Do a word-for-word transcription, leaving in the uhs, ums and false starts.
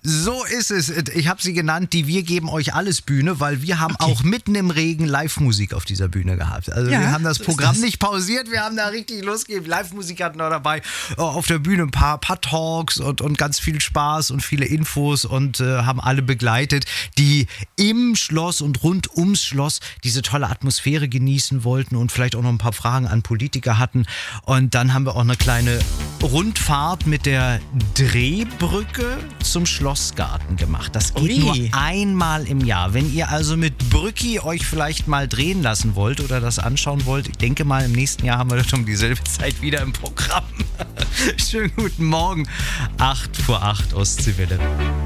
So ist es. Ich habe sie genannt, die Wir geben euch alles Bühne, weil wir haben okay. auch mitten im Regen Live-Musik auf dieser Bühne gehabt. Also ja, wir haben das so Programm das. nicht pausiert, wir haben da richtig losgegeben. Live-Musik hatten wir dabei. Auf der Bühne ein paar, paar Talks und, und ganz viel Spaß und viele Infos und äh, haben alle begleitet, die im Schloss und rund ums Schloss diese tolle Atmosphäre genießen wollten und vielleicht auch noch ein paar Fragen an Politiker hatten. Und dann haben wir auch eine kleine Rundfahrt mit der Drehbrücke zum Schlossgarten gemacht. Das geht Ui. nur einmal im Jahr. Wenn ihr also mit Brücki euch vielleicht mal drehen lassen wollt oder das anschauen wollt, ich denke mal, im nächsten Jahr haben wir das um dieselbe Zeit wieder im Programm. Schönen guten Morgen. acht vor acht Ostseewelle.